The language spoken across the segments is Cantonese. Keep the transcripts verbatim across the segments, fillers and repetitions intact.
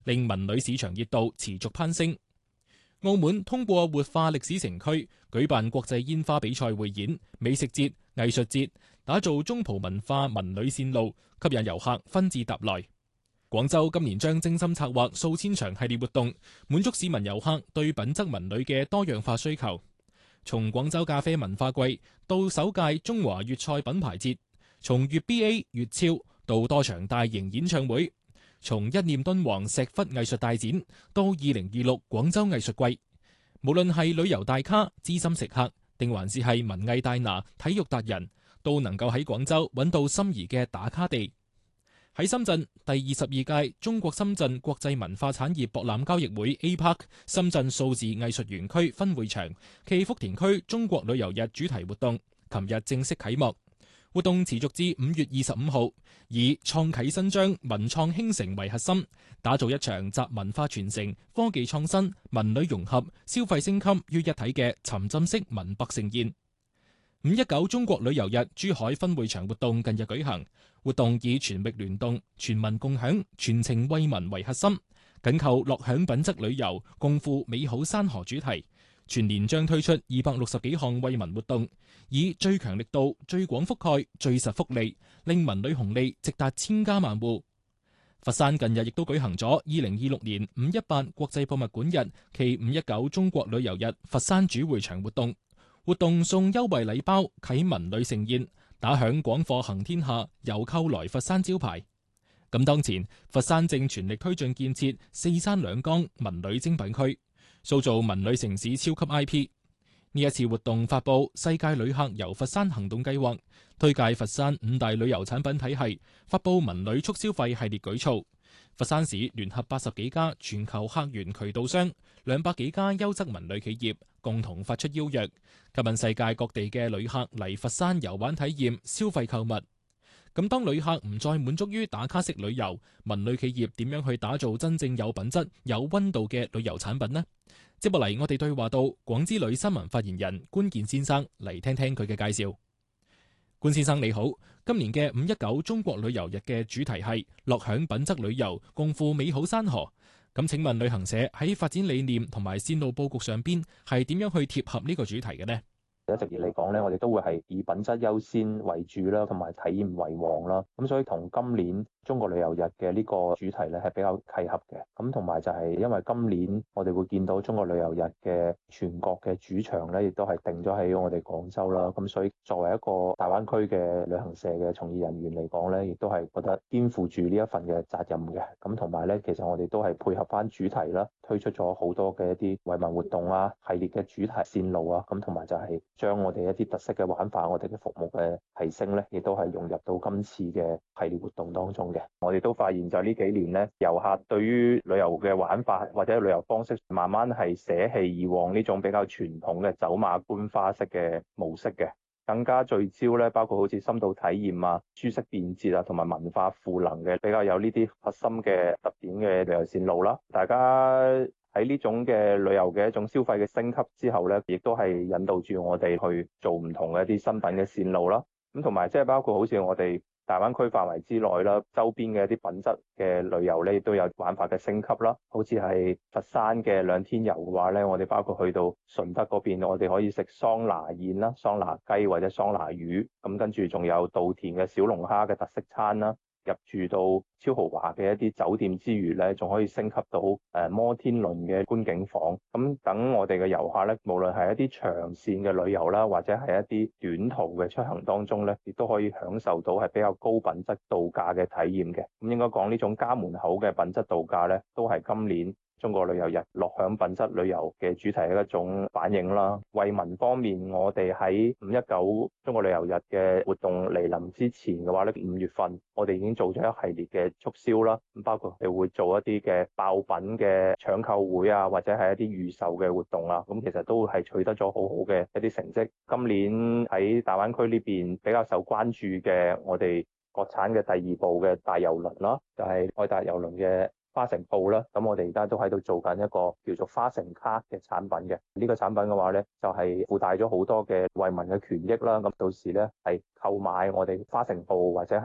令文旅市場熱度持續攀升。澳門通過活化歷史城區，舉辦國際煙花比賽匯演、美食節、藝術節，打造中葡文化文旅線路，吸引遊客紛至沓來。廣州今年將精心策劃數千場系列活動，滿足市民遊客對品質文旅嘅多樣化需求。從廣州咖啡文化季到首屆中華粵菜品牌節，從粵 B A、粵超到多場大型演唱會，從一念敦煌石窟藝術大展到二零二六廣州藝術季，無論係旅遊大咖、資深食客，定還是係文藝大拿、體育達人，都能夠喺廣州揾到心儀嘅打卡地。喺深圳，第二十二屆中國深圳國際文化產業博覽交易會 A Park 深圳數字藝術園區分會場暨福田區中國旅遊日主題活動，琴日正式啟幕。活動持續至五月二十五號，以創啟新章、文創興城為核心，打造一場集文化傳承、科技創新、文旅融合、消費升級於一體嘅沉浸式文博盛宴。五一九中國旅遊日珠海分會場活動近日舉行，活動以全域聯動、全民共享、全程惠民為核心，緊扣樂享品質旅遊、共赴美好山河主題。全年將推出二百六十幾項惠民活動，以最強力度、最廣覆蓋、最實福利，令文旅紅利直達千家萬戶。佛山近日亦都舉行咗二零二六年五一八國際博物館日暨五一九中國旅遊日佛山主會場活動。活動送優惠禮包，啟文旅盛宴，打響廣貨行天下、遊購來佛山招牌。咁當前，佛山正全力推進建設四山兩江文旅精品區，塑造文旅城市超級 I P。呢一次活動發布世界旅客遊佛山行動計劃，推介佛山五大旅遊產品體系，發布文旅促消費系列舉措。佛山市聯合八十幾家全球客源渠道商、兩百幾家優質文旅企業，共同發出邀約，吸引世界各地嘅旅客嚟佛山遊玩體驗、消費購物。咁當旅客唔再滿足於打卡式旅遊，文旅企業點樣去打造真正有品質、有溫度嘅旅遊產品呢？接落嚟，我哋對話到廣之旅新聞發言人關健先生，嚟聽聽佢嘅介紹。關先生你好，今年嘅五一九中國旅遊日嘅主題係樂享品質旅遊，共赴美好山河。咁請問旅行社喺發展理念同埋線路佈局上邊係點樣去貼合呢個主題嘅呢？ 一直以嚟講咧，我哋都會係以品質優先為主啦，同埋體驗為王啦。咁所以同今年中國旅遊日嘅呢個主題咧係比較契合嘅。咁同埋就係因為今年我哋會見到中國旅遊日嘅全國嘅主場咧，亦都係定咗喺我哋廣州啦。咁所以作為一個大灣區嘅旅行社嘅從業人員嚟講咧，亦都係覺得肩負住呢一份嘅責任嘅。咁同埋咧，其實我哋都係配合翻主題啦，推出咗好多嘅一啲惠民活動啊、系列嘅主題線路啊，咁同埋就係將我哋一啲特色嘅玩法、我哋嘅服務嘅提升咧，亦都係融入到今次嘅系列活動當中嘅。我哋都發現就呢幾年咧，遊客對於旅遊嘅玩法或者旅遊方式，慢慢係捨棄以往呢種比較傳統嘅走馬觀花式嘅模式嘅，更加聚焦咧，包括好似深度體驗啊、舒適便捷啊，同埋文化賦能嘅比較有呢啲核心嘅特點嘅旅遊線路啦。大家喺呢種嘅旅遊嘅一種消費嘅升級之後咧，亦都係引導住我哋去做唔同嘅一啲新品嘅線路啦。咁同埋即係包括好似我哋大灣區範圍之內啦，周邊嘅一啲品質嘅旅遊咧，亦都有玩法嘅升級啦。好似係佛山嘅兩天遊嘅話咧，我哋包括去到順德嗰邊，我哋可以食桑拿燕啦、桑拿雞或者桑拿魚，咁跟住仲有稻田嘅小龍蝦嘅特色餐啦。入住到超豪華嘅一啲酒店之餘咧，仲可以升級到誒摩天輪嘅觀景房。咁等我哋嘅遊客咧，無論係一啲長線嘅旅遊啦，或者係一啲短途嘅出行當中咧，亦都可以享受到係比較高品質度假嘅體驗嘅。咁應該講呢種家門口嘅品質度假咧，都係今年中國旅遊日樂享品質旅遊嘅主題嘅一種反映啦。惠民方面，我哋喺五一九中國旅遊日嘅活動嚟臨之前嘅話咧，五月份我哋已經做咗一系列嘅促銷啦。咁包括係會做一啲嘅爆品嘅搶購會啊，或者係一啲預售嘅活動啦。咁其實都係取得咗好好嘅一啲成績。今年喺大灣區呢邊比較受關注嘅，我哋國產嘅第二部嘅大郵輪啦，就係愛達郵輪嘅花城號啦，咁我哋而家都喺度做緊一個叫做花城卡嘅產品嘅。呢個產品嘅話咧，就係附帶咗好多嘅惠民嘅權益啦。咁到時咧係購買我哋花城號或者係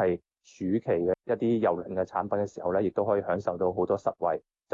暑期嘅一啲郵輪嘅產品嘅時候咧，亦都可以享受到好多實惠。